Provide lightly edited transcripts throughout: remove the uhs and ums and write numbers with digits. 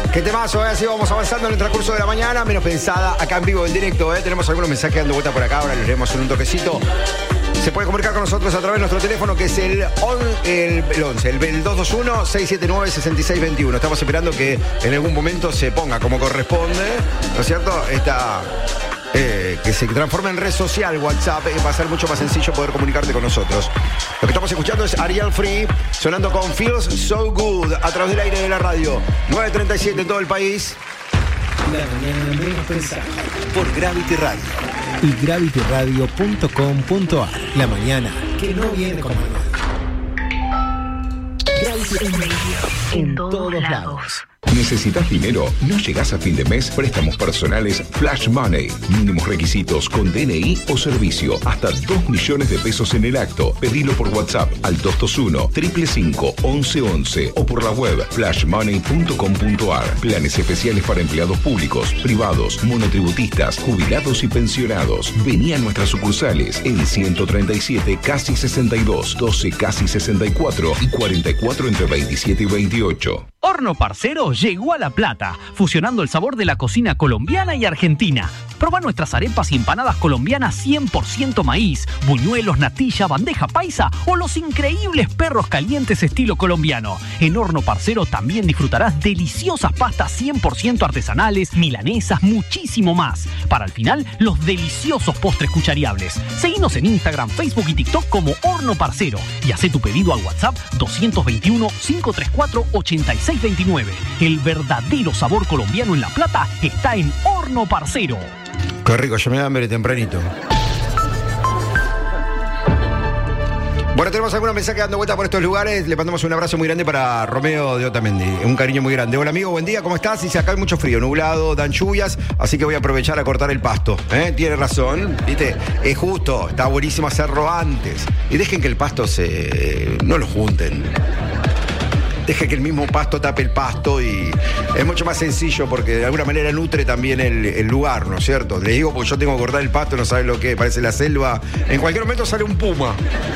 Qué temazo, así vamos avanzando en el transcurso de la mañana, menos pensada, acá en vivo, en directo, tenemos algunos mensajes dando vuelta por acá, ahora les leemos en un toquecito. Se puede comunicar con nosotros a través de nuestro teléfono, que es el 221-679-6621. Estamos esperando que en algún momento se ponga como corresponde, ¿no es cierto? Que se transforme en red social WhatsApp, va a ser mucho más sencillo poder comunicarte con nosotros. Lo que estamos escuchando es Ariel Free, sonando con Feels So Good, a través del aire de la radio. 9:37 en todo el país. La mañana menos pensada por Gravity Radio y gravityradio.com.ar. La mañana que no viene con manual. Gravity Radio en todos lados. ¿Necesitas dinero? ¿No llegás a fin de mes? Préstamos personales Flash Money. Mínimos requisitos con DNI o servicio. Hasta 2 millones de pesos en el acto. Pedilo por WhatsApp al 221-555-1111 o por la web flashmoney.com.ar. Planes especiales para empleados públicos, privados, monotributistas, jubilados y pensionados. Vení a nuestras sucursales en 137 casi 62, 12 casi 64 y 44 entre 27 y 28. Horno Parcero llegó a La Plata, fusionando el sabor de la cocina colombiana y argentina. Probá nuestras arepas y empanadas colombianas 100% maíz, buñuelos, natilla, bandeja paisa o los increíbles perros calientes estilo colombiano. En Horno Parcero también disfrutarás deliciosas pastas 100% artesanales, milanesas, muchísimo más. Para el final, los deliciosos postres cuchariables. Seguinos en Instagram, Facebook y TikTok como Horno Parcero y hacé tu pedido al WhatsApp 221-534-8629. El verdadero sabor colombiano en La Plata está en Horno Parcero. Qué rico, ya me da hambre tempranito. Bueno, tenemos algunos mensajes dando vuelta por estos lugares. Le mandamos un abrazo muy grande para Romeo de Otamendi. Un cariño muy grande. Hola amigo, buen día, ¿cómo estás? Dice, acá hay mucho frío, nublado, dan lluvias, así que voy a aprovechar a cortar el pasto. Tiene razón, ¿viste? Es justo, está buenísimo hacerlo antes. Y dejen que el pasto no lo junten. Deja que el mismo pasto tape el pasto y es mucho más sencillo porque de alguna manera nutre también el lugar, ¿no es cierto? Les digo porque yo tengo que cortar el pasto, no saben lo que parece la selva. En cualquier momento sale un puma.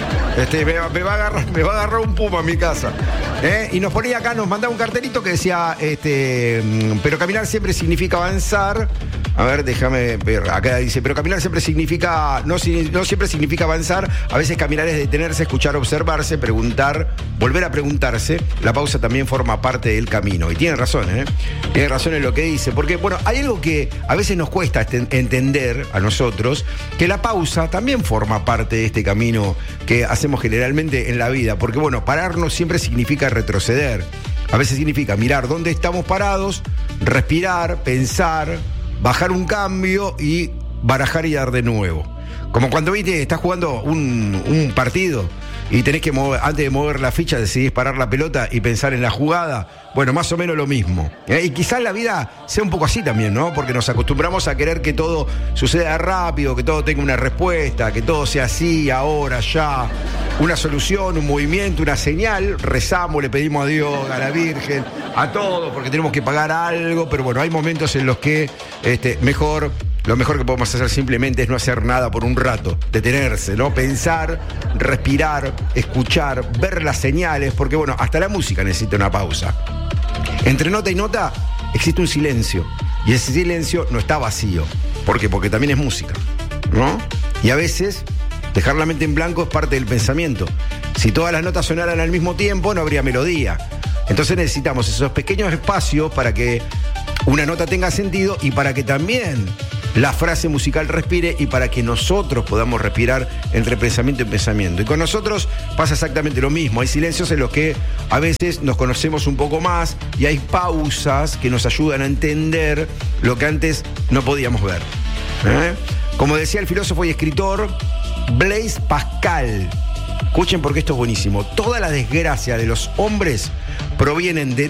Me va a agarrar un puma en mi casa. Y nos ponía acá, nos mandaba un cartelito que decía, pero caminar siempre significa avanzar. A ver, déjame ver. Acá dice, pero caminar siempre significa, no siempre significa avanzar. A veces caminar es detenerse, escuchar, observarse, preguntar, volver a preguntarse. La pausa también forma parte del camino. Y tiene razón, Tiene razón en lo que dice. Porque, bueno, hay algo que a veces nos cuesta entender a nosotros, que la pausa también forma parte de este camino que hacemos generalmente en la vida. Porque, bueno, pararnos siempre significa retroceder. A veces significa mirar dónde estamos parados, respirar, pensar, bajar un cambio y barajar y dar de nuevo. Como cuando estás jugando un partido y tenés que antes de mover la ficha decidís parar la pelota y pensar en la jugada. Bueno, más o menos lo mismo. Y quizás la vida sea un poco así también, ¿no? Porque nos acostumbramos a querer que todo suceda rápido, que todo tenga una respuesta, que todo sea así, ahora, ya. Una solución, un movimiento, una señal. Rezamos, le pedimos a Dios, a la Virgen, a todos, porque tenemos que pagar algo. Pero bueno, hay momentos en los que lo mejor que podemos hacer simplemente es no hacer nada por un rato, detenerse, ¿no? Pensar, respirar, escuchar, ver las señales, porque bueno, hasta la música necesita una pausa. Entre nota y nota existe un silencio, y ese silencio no está vacío. ¿Por qué? Porque también es música, ¿no? Y a veces dejar la mente en blanco es parte del pensamiento. Si todas las notas sonaran al mismo tiempo, no habría melodía. Entonces necesitamos esos pequeños espacios para que una nota tenga sentido y para que también la frase musical respire y para que nosotros podamos respirar entre pensamiento y pensamiento. Y con nosotros pasa exactamente lo mismo. Hay silencios en los que a veces nos conocemos un poco más y hay pausas que nos ayudan a entender lo que antes no podíamos ver. Como decía el filósofo y escritor Blaise Pascal, escuchen porque esto es buenísimo. Toda la desgracia de los hombres provienen de